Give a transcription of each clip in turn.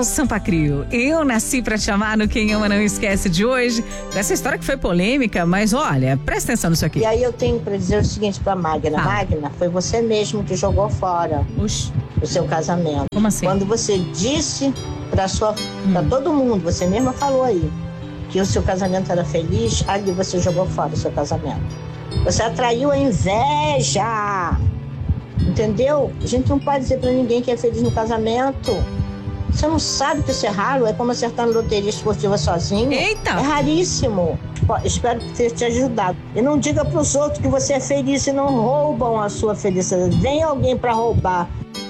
Daniel Sampacrio. Eu nasci pra te amar no Quem Ama Não Esquece de hoje. Essa história que foi polêmica, mas olha, presta atenção nisso aqui. E aí eu tenho pra dizer o seguinte pra Magna. Magna, foi você mesmo que jogou fora o seu casamento. Como assim? Quando você disse pra todo mundo, você mesma falou aí, que o seu casamento era feliz, ali você jogou fora o seu casamento. Você atraiu a inveja. Entendeu? A gente não pode dizer pra ninguém que é feliz no casamento. Você não sabe que isso é raro, é como acertar na loteria esportiva sozinho. Eita! É raríssimo. Espero que tenha te ajudado. E não diga pros outros que você é feliz e não roubam a sua felicidade. Vem alguém pra roubar.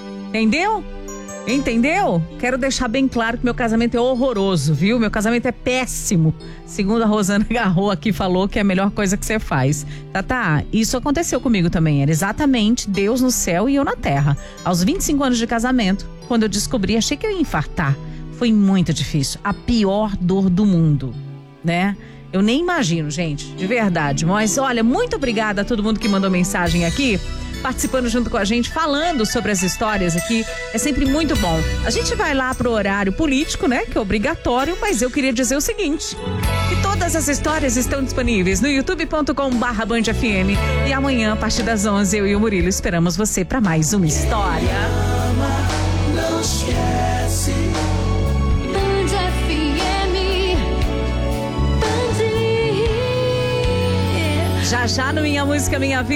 Entendeu? Quero deixar bem claro que meu casamento é horroroso, viu? Meu casamento é péssimo. Segundo a Rosana Garro aqui falou que é a melhor coisa que você faz. Tá, isso aconteceu comigo também. Era exatamente Deus no céu e eu na terra. Aos 25 anos de casamento, quando eu descobri, achei que eu ia infartar. Foi muito difícil. A pior dor do mundo, né? Eu nem imagino, gente, de verdade. Mas olha, muito obrigada a todo mundo que mandou mensagem aqui, participando junto com a gente, falando sobre as histórias aqui. É sempre muito bom. A gente vai lá pro horário político, né? Que é obrigatório, mas eu queria dizer o seguinte: que todas as histórias estão disponíveis no youtube.com/bandfm. E amanhã, a partir das 11, eu e o Murilo esperamos você para mais uma história. Não esquece. Band FM. Já no Minha Música Minha Vida.